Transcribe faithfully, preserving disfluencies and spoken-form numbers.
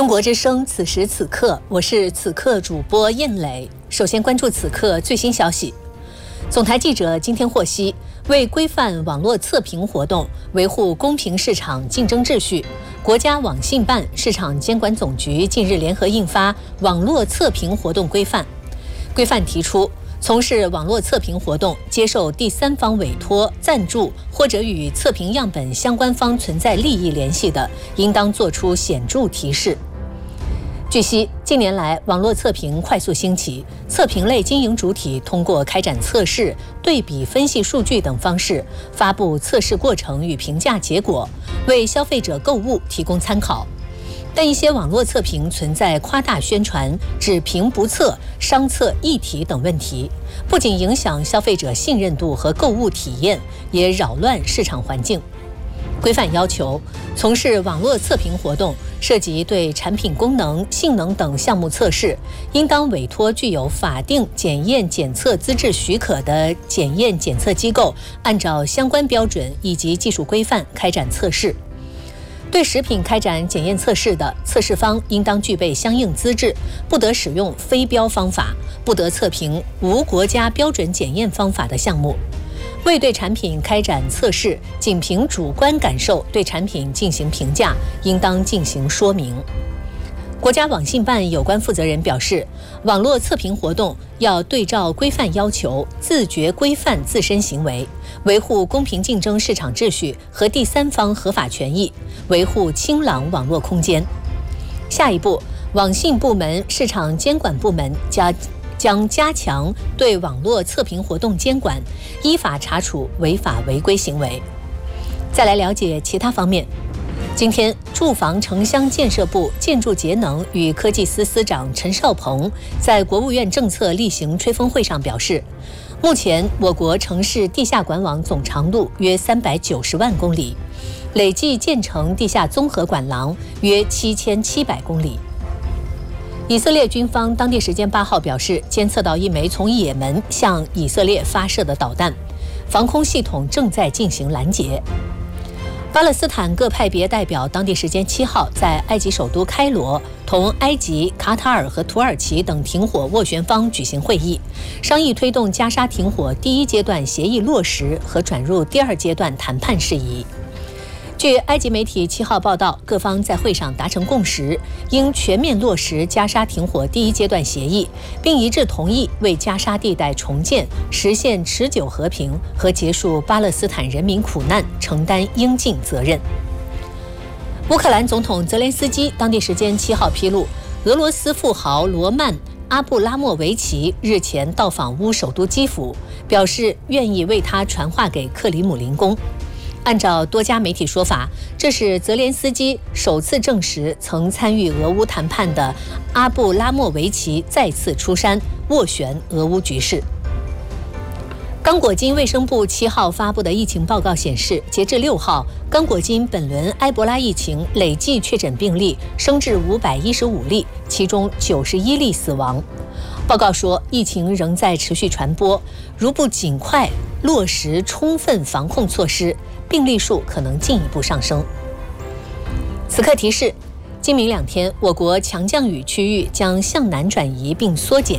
中国之声，此时此刻，我是此刻主播印磊。首先关注此刻最新消息。总台记者今天获悉，为规范网络测评活动，维护公平市场竞争秩序，国家网信办、市场监管总局近日联合印发《网络测评活动规范》。规范提出，从事网络测评活动，接受第三方委托、赞助或者与测评样本相关方存在利益联系的，应当作出显著提示。据悉，近年来网络测评快速兴起，测评类经营主体通过开展测试、对比分析数据等方式，发布测试过程与评价结果，为消费者购物提供参考。但一些网络测评存在夸大宣传、只评不测、商测议题等问题，不仅影响消费者信任度和购物体验，也扰乱市场环境。规范要求，从事网络测评活动涉及对产品功能、性能等项目测试，应当委托具有法定检验检测资质许可的检验检测机构，按照相关标准以及技术规范开展测试。对食品开展检验测试的，测试方应当具备相应资质，不得使用非标方法，不得测评无国家标准检验方法的项目。未对产品开展测试，仅凭主观感受对产品进行评价，应当进行说明。国家网信办有关负责人表示，网络测评活动要对照规范要求，自觉规范自身行为，维护公平竞争市场秩序和第三方合法权益，维护清朗网络空间。下一步，网信部门、市场监管部门加将加强对网络测评活动监管，依法查处违法违规行为。再来了解其他方面。今天，住房城乡建设部建筑节能与科技司司长陈少鹏在国务院政策例行吹风会上表示，目前我国城市地下管网总长度约三百九十万公里，累计建成地下综合管廊约七千七百公里。以色列军方当地时间八号表示，监测到一枚从也门向以色列发射的导弹，防空系统正在进行拦截。巴勒斯坦各派别代表当地时间七号在埃及首都开罗同埃及、卡塔尔和土耳其等停火斡旋方举行会议，商议推动加沙停火第一阶段协议落实和转入第二阶段谈判事宜。据埃及媒体七号报道，各方在会上达成共识，应全面落实加沙停火第一阶段协议，并一致同意为加沙地带重建、实现持久和平和结束巴勒斯坦人民苦难承担应尽责任。乌克兰总统泽连斯基当地时间七号披露，俄罗斯富豪罗曼·阿布拉莫维奇日前到访乌首都基辅，表示愿意为他传话给克里姆林宫。按照多家媒体说法，这是泽连斯基首次证实曾参与俄乌谈判的阿布拉莫维奇再次出山，斡旋俄乌局势。刚果金卫生部七号发布的疫情报告显示，截至六号，刚果金本轮埃博拉疫情累计确诊病例升至五百一十五例，其中九十一例死亡。报告说，疫情仍在持续传播，如不尽快落实充分防控措施，病例数可能进一步上升。此刻提示，今明两天，我国强降雨区域将向南转移并缩减，